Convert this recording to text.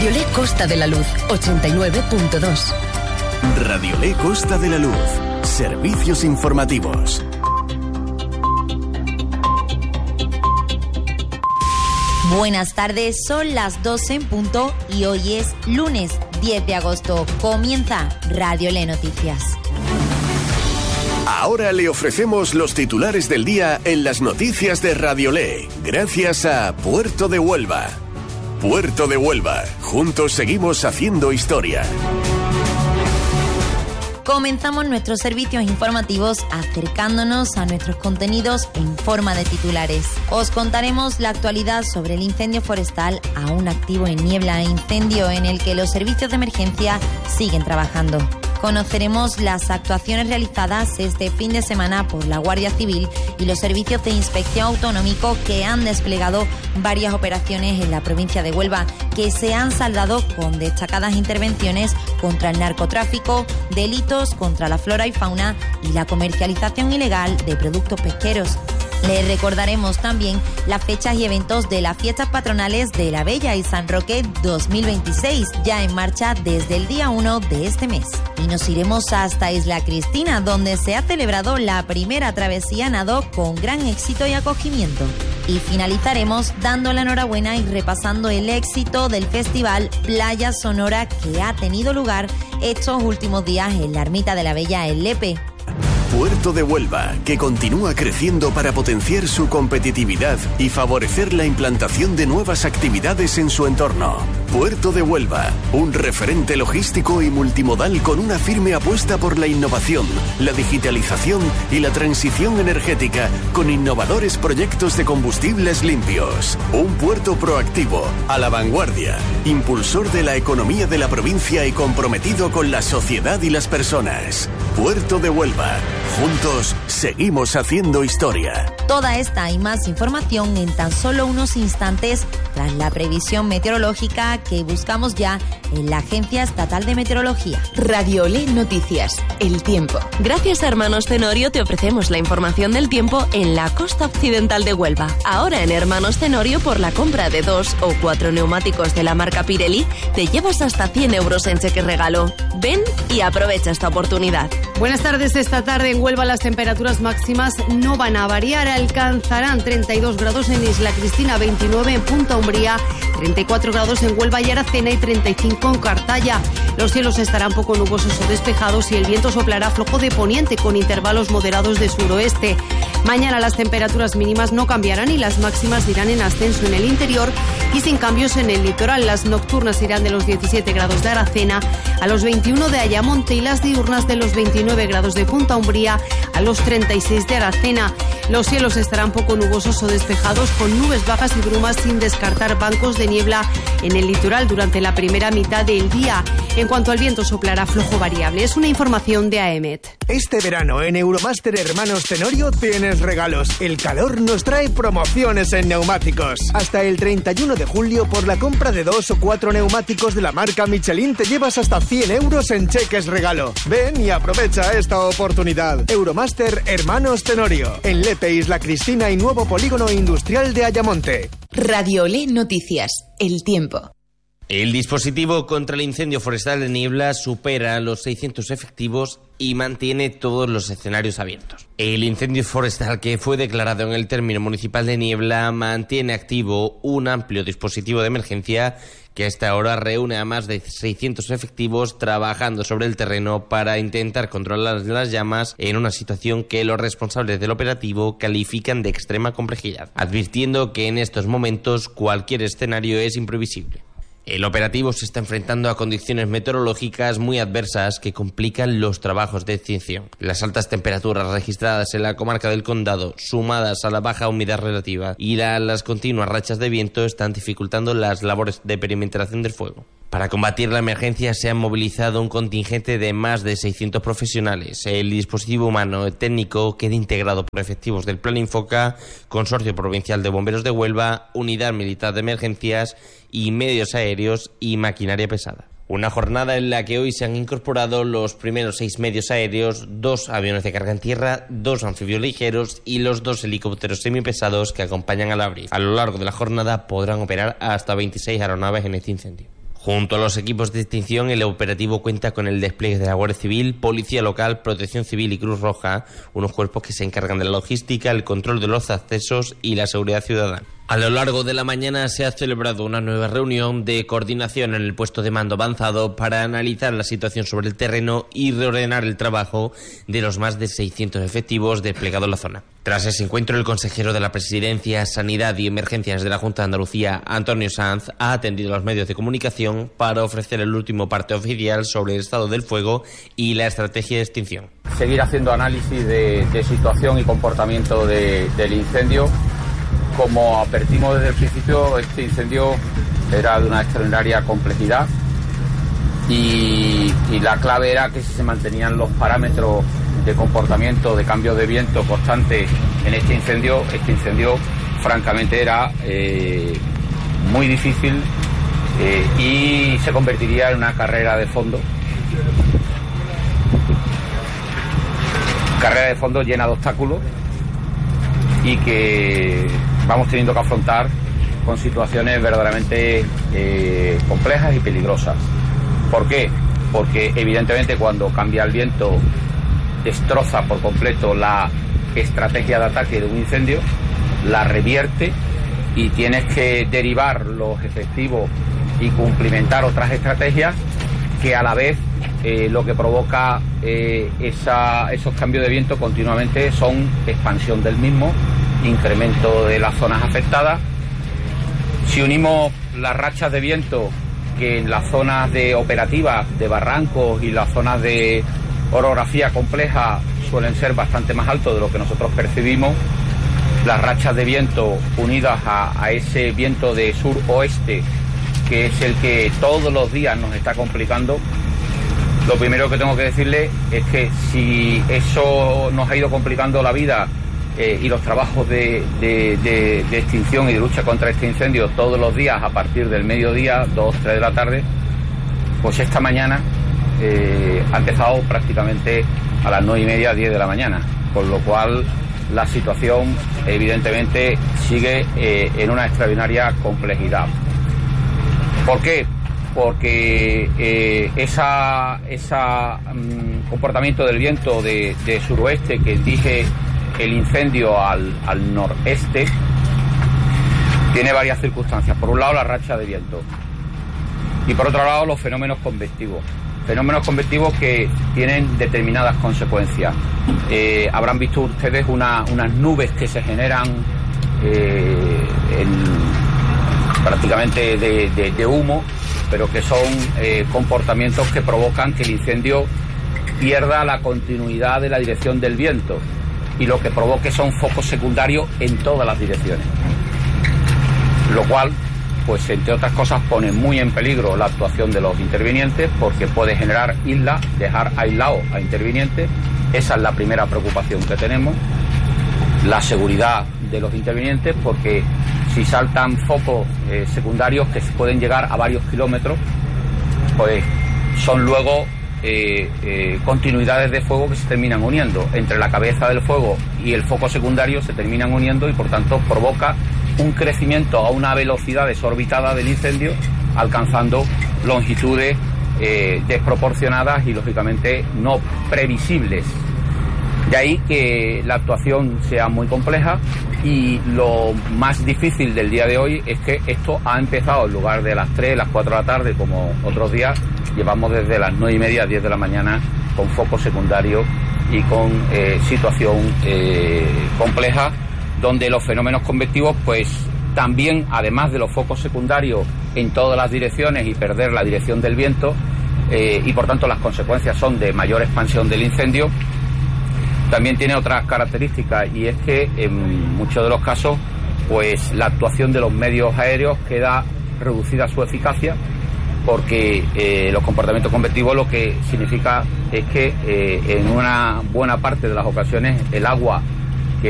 Radiolé Costa de la Luz, 89.2. Radiolé Costa de la Luz. Servicios informativos. Buenas tardes, son las 12 en punto y hoy es lunes 10 de agosto. Comienza Radiolé Noticias. Ahora le ofrecemos los titulares del día en las noticias de Radiolé, gracias a Puerto de Huelva. Puerto de Huelva, juntos seguimos haciendo historia. Comenzamos nuestros servicios informativos acercándonos a nuestros contenidos en forma de titulares. Os contaremos la actualidad sobre el incendio forestal aún activo en Niebla, incendio en el que los servicios de emergencia siguen trabajando. Conoceremos las actuaciones realizadas este fin de semana por la Guardia Civil y los servicios de inspección autonómico que han desplegado varias operaciones en la provincia de Huelva, que se han saldado con destacadas intervenciones contra el narcotráfico, delitos contra la flora y fauna y la comercialización ilegal de productos pesqueros. Les recordaremos también las fechas y eventos de las fiestas patronales de La Bella y San Roque 2026, ya en marcha desde el día 1 de este mes. Y nos iremos hasta Isla Cristina, donde se ha celebrado la primera travesía a nado con gran éxito y acogimiento. Y finalizaremos dando la enhorabuena y repasando el éxito del festival Playa Sonora que ha tenido lugar estos últimos días en la Ermita de La Bella en Lepe. Puerto de Huelva, que continúa creciendo para potenciar su competitividad y favorecer la implantación de nuevas actividades en su entorno. Puerto de Huelva, un referente logístico y multimodal con una firme apuesta por la innovación, la digitalización y la transición energética con innovadores proyectos de combustibles limpios. Un puerto proactivo, a la vanguardia, impulsor de la economía de la provincia y comprometido con la sociedad y las personas. Puerto de Huelva. Juntos seguimos haciendo historia. Toda esta y más información en tan solo unos instantes tras la previsión meteorológica que buscamos ya en la Agencia Estatal de Meteorología. Radiolé Noticias, el tiempo. Gracias a Hermanos Tenorio te ofrecemos la información del tiempo en la costa occidental de Huelva. Ahora en Hermanos Tenorio, por la compra de 2 o 4 neumáticos de la marca Pirelli, te llevas hasta 100 euros en cheque regalo. Ven y aprovecha esta oportunidad. Buenas tardes. Esta tarde en Huelva las temperaturas máximas no van a variar. Alcanzarán 32 grados en Isla Cristina, 29 en Punta Umbría, 34 grados en Huelva y Aracena y 35 en Cartaya. Los cielos estarán poco nubosos o despejados y el viento soplará flojo de poniente con intervalos moderados de suroeste. Mañana las temperaturas mínimas no cambiarán y las máximas irán en ascenso en el interior y sin cambios en el litoral. Las nocturnas irán de los 17 grados de Aracena a los 21 de Ayamonte y las diurnas de los 29 grados de Punta Umbría a los 36 de Aracena. Los cielos estarán poco nubosos o despejados con nubes bajas y brumas sin descartar bancos de niebla en el litoral durante la primera mitad del día. En cuanto al viento, soplará flojo variable. Es una información de AEMET. Este verano en Euromaster Hermanos Tenorio tienes regalos. El calor nos trae promociones en neumáticos. Hasta el 31 de julio, por la compra de 2 o 4 neumáticos de la marca Michelin, te llevas hasta 100 euros en cheques regalo. Ven y aprovecha esta oportunidad. Euromaster Hermanos Tenorio, en Lepe, Isla Cristina y nuevo polígono industrial de Ayamonte. Radiolé Noticias, el tiempo. El dispositivo contra el incendio forestal de Niebla supera los 600 efectivos y mantiene todos los escenarios abiertos. El incendio forestal que fue declarado en el término municipal de Niebla mantiene activo un amplio dispositivo de emergencia que hasta ahora reúne a más de 600 efectivos trabajando sobre el terreno para intentar controlar las llamas en una situación que los responsables del operativo califican de extrema complejidad, advirtiendo que en estos momentos cualquier escenario es imprevisible. El operativo se está enfrentando a condiciones meteorológicas muy adversas que complican los trabajos de extinción. Las altas temperaturas registradas en la comarca del Condado, sumadas a la baja humedad relativa y las continuas rachas de viento, están dificultando las labores de perimetración del fuego. Para combatir la emergencia se han movilizado un contingente de más de 600 profesionales. El dispositivo humano técnico queda integrado por efectivos del Plan Infoca, Consorcio Provincial de Bomberos de Huelva, Unidad Militar de Emergencias y medios aéreos y maquinaria pesada. Una jornada en la que hoy se han incorporado los primeros 6 medios aéreos, 2 aviones de carga en tierra, 2 anfibios ligeros y los 2 helicópteros semipesados que acompañan a la brigada. A lo largo de la jornada podrán operar hasta 26 aeronaves en este incendio. Junto a los equipos de extinción, el operativo cuenta con el despliegue de la Guardia Civil, Policía Local, Protección Civil y Cruz Roja, unos cuerpos que se encargan de la logística, el control de los accesos y la seguridad ciudadana. A lo largo de la mañana se ha celebrado una nueva reunión de coordinación en el puesto de mando avanzado para analizar la situación sobre el terreno y reordenar el trabajo de los más de 600 efectivos desplegados en la zona. Tras ese encuentro, el consejero de la Presidencia, Sanidad y Emergencias de la Junta de Andalucía, Antonio Sanz, ha atendido a los medios de comunicación para ofrecer el último parte oficial sobre el estado del fuego y la estrategia de extinción. Seguir haciendo análisis de situación y comportamiento del incendio. Como advertimos desde el principio, este incendio era de una extraordinaria complejidad y la clave era que si se mantenían los parámetros de comportamiento, de cambio de viento constante en este incendio francamente era muy difícil y se convertiría en una carrera de fondo. Carrera de fondo llena de obstáculos y que vamos teniendo que afrontar con situaciones verdaderamente complejas y peligrosas. ¿Por qué? Porque evidentemente cuando cambia el viento destroza por completo la estrategia de ataque de un incendio, la revierte y tienes que derivar los efectivos y cumplimentar otras estrategias que a la vez lo que provoca esos cambios de viento continuamente son expansión del mismo, incremento de las zonas afectadas. Si unimos las rachas de viento que en las zonas de operativas de barrancos y las zonas de orografía compleja suelen ser bastante más altos de lo que nosotros percibimos, las rachas de viento unidas a ese viento de sur-oeste, que es el que todos los días nos está complicando, lo primero que tengo que decirle es que si eso nos ha ido complicando la vida y los trabajos de extinción y de lucha contra este incendio todos los días a partir del mediodía, 2, 3 de la tarde, pues esta mañana ha empezado prácticamente a las 9:30, 10 de la mañana, con lo cual la situación evidentemente sigue en una extraordinaria complejidad. ¿Por qué? Porque ese comportamiento del viento de suroeste que dirige el incendio al noreste tiene varias circunstancias. Por un lado, la racha de viento y por otro lado, los fenómenos convectivos. Fenómenos convectivos que tienen determinadas consecuencias. Habrán visto ustedes unas nubes que se generan prácticamente de humo, pero que son comportamientos que provocan que el incendio pierda la continuidad de la dirección del viento y lo que provoque son focos secundarios en todas las direcciones, lo cual, pues entre otras cosas, pone muy en peligro la actuación de los intervinientes porque puede generar islas, dejar aislados a intervinientes. Esa es la primera preocupación que tenemos, la seguridad de los intervinientes, porque si saltan focos secundarios que pueden llegar a varios kilómetros, pues son luego continuidades de fuego que se terminan uniendo. Entre la cabeza del fuego y el foco secundario se terminan uniendo y por tanto provoca un crecimiento a una velocidad desorbitada del incendio, alcanzando longitudes desproporcionadas y lógicamente no previsibles. De ahí que la actuación sea muy compleja y lo más difícil del día de hoy es que esto ha empezado en lugar de las 3, las 4 de la tarde como otros días, llevamos desde las 9:30, 10 de la mañana con foco secundario y con situación compleja, donde los fenómenos convectivos pues también, además de los focos secundarios en todas las direcciones y perder la dirección del viento y por tanto las consecuencias son de mayor expansión del incendio, también tiene otras características y es que en muchos de los casos pues la actuación de los medios aéreos queda reducida su eficacia porque los comportamientos convectivos lo que significa es que en una buena parte de las ocasiones el agua